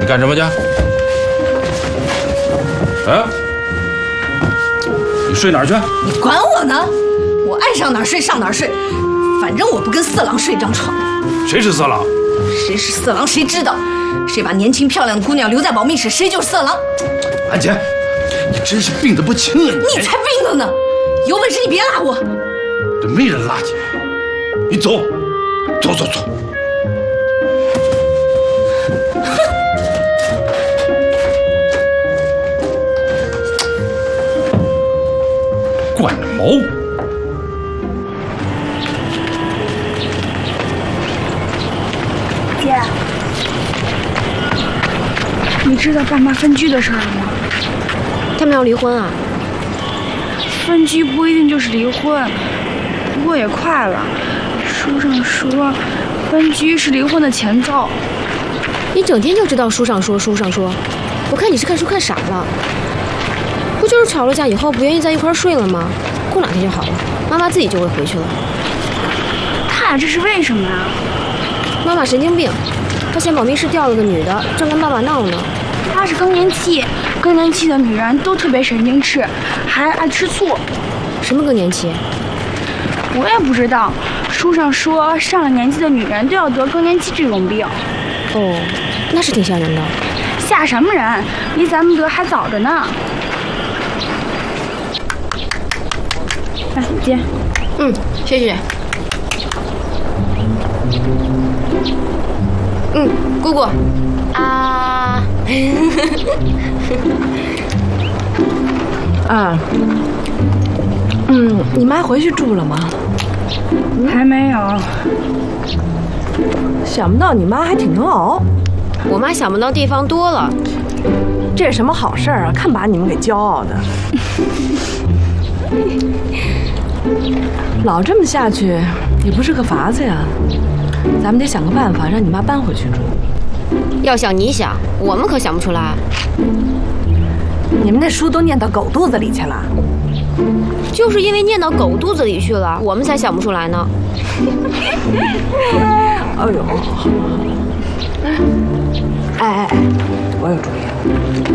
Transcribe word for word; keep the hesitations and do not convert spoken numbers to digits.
你干什么去？啊？你睡哪儿去？ 你管我呢？我爱上哪儿睡上哪儿睡，反正我不跟色狼睡一张床。 谁是色狼？ 谁是色狼谁知道？谁把年轻漂亮的姑娘留在保密室，谁就是色狼。 安姐，你真是病得不轻啊！ 你才病了呢！有本事你别拉我。 这没人拉你，你走，走走走。惯着毛。 姐，你知道爸妈分居的事儿了吗？ 他们要离婚啊？ 分居不一定就是离婚，不过也快了。书上说，分居是离婚的前奏。 你整天就知道书上说，书上说，我看你是看书看傻了。不就是吵了架以后不愿意在一块睡了吗？过两天就好了，妈妈自己就会回去了。 他俩这是为什么啊？ 妈妈神经病，她嫌保密室调了个女的，正跟爸爸闹呢。 她是更年期，更年期的女人都特别神经质，还爱吃醋。 什么更年期？ 我也不知道，书上说上了年纪的女人都要得更年期这种病。 哦，那是挺吓人的。 吓什么人？离咱们得还早着呢。来，姐。 嗯，谢谢。嗯，姑姑。啊。 啊。嗯，你妈回去住了吗？ 还没有。 想不到你妈还挺能熬。 我妈想不到地方多了。 这是什么好事儿啊？看把你们给骄傲的。老这么下去也不是个法子呀，咱们得想个办法让你妈搬回去住。 要想你想，我们可想不出来。 你们那书都念到狗肚子里去了。 就是因为念到狗肚子里去了，我们才想不出来呢。 哎呦，哎哎哎，我有主意。